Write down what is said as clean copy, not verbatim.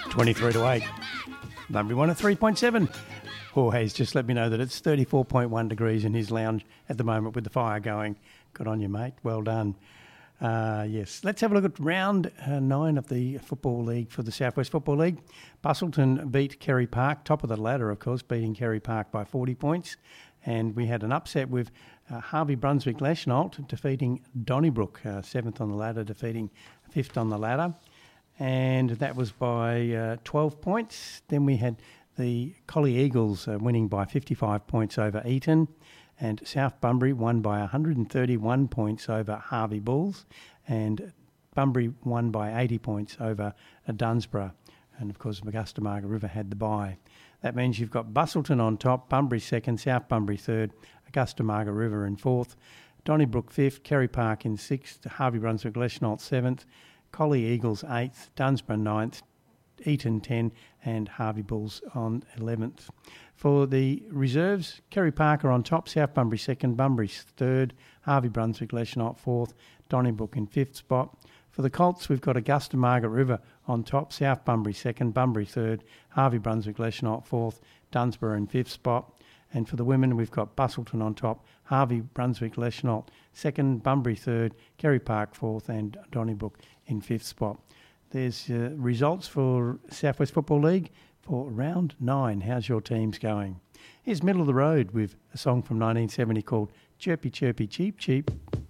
23-8. Bunbury 1 at 3.7. Jorge's just let me know that it's 34.1 degrees in his lounge at the moment with the fire going. Good on you, mate. Well done. Yes, let's have a look at round 9 of the Football League for the South West Football League. Bustleton beat Kerry Park, top of the ladder, of course, beating Kerry Park by 40 points. And we had an upset with Harvey Brunswick Leschenault defeating Donnybrook, 7th on the ladder, defeating 5th on the ladder. And that was by 12 points. Then we had the Collie Eagles winning by 55 points over Eton. And South Bunbury won by 131 points over Harvey Bulls. And Bunbury won by 80 points over Dunsborough. And, of course, Augusta Margaret River had the bye. That means you've got Bustleton on top, Bunbury second, South Bunbury third, Augusta Margaret River in fourth, Donnybrook fifth, Kerry Park in sixth, Harvey Brunswick Leschenault seventh, Collie Eagles eighth, Dunsborough ninth, Eton 10 and Harvey Bulls on 11th. For the reserves, Kerry Park are on top, South Bunbury second, Bunbury third, Harvey Brunswick Leschenault fourth, Donnybrook in fifth spot. For the Colts, we've got Augusta Margaret River on top, South Bunbury second, Bunbury third, Harvey Brunswick Leschenault fourth, Dunsborough in fifth spot. And for the women, we've got Bustleton on top, Harvey Brunswick Leschenault second, Bunbury third, Kerry Park fourth and Donnybrook in fifth spot. There's results for South West Football League for round 9. How's your teams going? Here's Middle of the Road with a song from 1970 called Chirpy Chirpy Cheep Cheep.